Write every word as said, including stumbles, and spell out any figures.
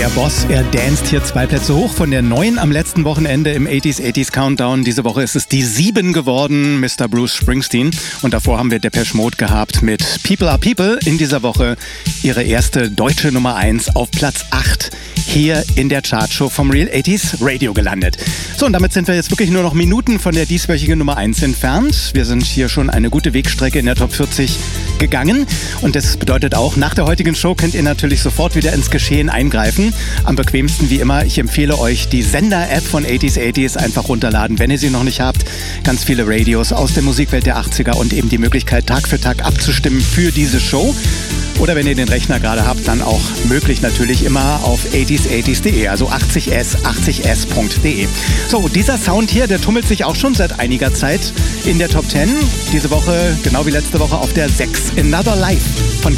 Der Boss, er danced hier zwei Plätze hoch von der neun am letzten Wochenende im achtziger achtziger Countdown. Diese Woche ist es die sieben geworden, Mister Bruce Springsteen. Und davor haben wir Depeche Mode gehabt mit People Are People. In dieser Woche ihre erste deutsche Nummer eins auf Platz acht. Hier in der Chartshow vom Real achtziger Radio gelandet. So, und damit sind wir jetzt wirklich nur noch Minuten von der dieswöchigen Nummer eins entfernt. Wir sind hier schon eine gute Wegstrecke in der Top vierzig gegangen. Und das bedeutet auch, nach der heutigen Show könnt ihr natürlich sofort wieder ins Geschehen eingreifen. Am bequemsten wie immer, ich empfehle euch die Sender-App von achtziger achtziger einfach runterladen, wenn ihr sie noch nicht habt. Ganz viele Radios aus der Musikwelt der achtziger und eben die Möglichkeit, Tag für Tag abzustimmen für diese Show. Oder wenn ihr den Rechner gerade habt, dann auch möglich natürlich immer auf achtziger achtziger punkt de, also achtzig s, achtzig s punkt de. So, dieser Sound hier, der tummelt sich auch schon seit einiger Zeit in der Top zehn. Diese Woche, genau wie letzte Woche, auf der sechs. Another Life von